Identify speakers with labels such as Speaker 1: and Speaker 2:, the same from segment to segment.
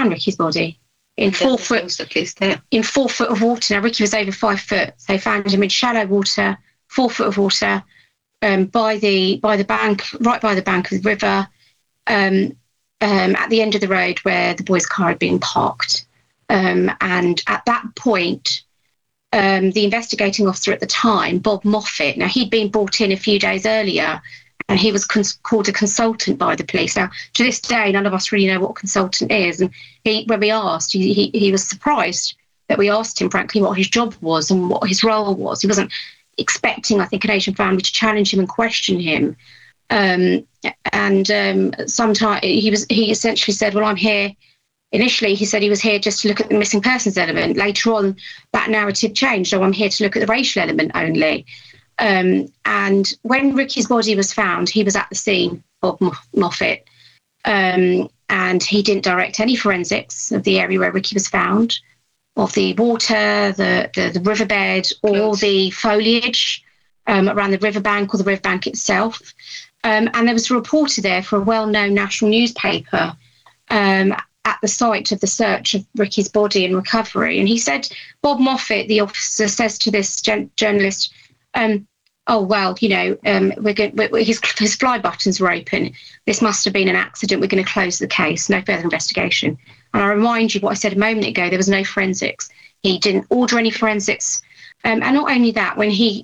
Speaker 1: found Ricky's body in 4 foot of water. Now Ricky was over 5 foot. They found him in shallow water, 4 foot of water, by the bank, right by the bank of the river, at the end of the road where the boy's car had been parked. And at that point, the investigating officer at the time, Bob Moffat, now he'd been brought in a few days earlier, and he was called a consultant by the police. Now, to this day, none of us really know what a consultant is. And when we asked, he was surprised that we asked him, frankly, what his job was and what his role was. He wasn't expecting, I think, an Asian family to challenge him and question him. Sometime he essentially said, well, I'm here. Initially, he said he was here just to look at the missing persons element. Later on, that narrative changed. So I'm here to look at the racial element only. And when Ricky's body was found, he was at the scene, Bob Moffat, and he didn't direct any forensics of the area where Ricky was found, of the water, the riverbed, or the foliage around the riverbank or the riverbank itself. And there was a reporter there for a well-known national newspaper at the site of the search of Ricky's body and recovery. And he said, Bob Moffat, the officer, says to this journalist, oh, well, you know, his fly buttons were open. This must have been an accident. We're going to close the case. No further investigation. And I remind you what I said a moment ago, there was no forensics. He didn't order any forensics. And not only that, when we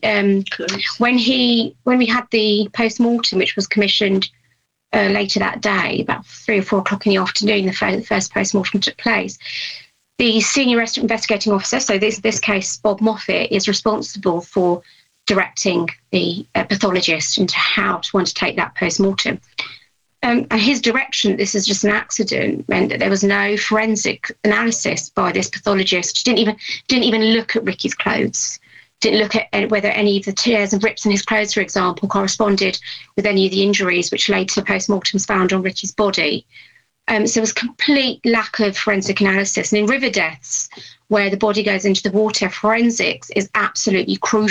Speaker 1: had the post-mortem, which was commissioned later that day, about 3 or 4 o'clock in the afternoon, the first post-mortem took place. The senior resident investigating officer, so this case, Bob Moffat, is responsible for directing the pathologist into how to undertake that post-mortem. And his direction, this is just an accident, meant that there was no forensic analysis by this pathologist. Didn't even look at Ricky's clothes. Didn't look at whether any of the tears and rips in his clothes, for example, corresponded with any of the injuries which later post-mortems found on Ricky's body. So there was complete lack of forensic analysis. And in river deaths, where the body goes into the water, forensics is absolutely crucial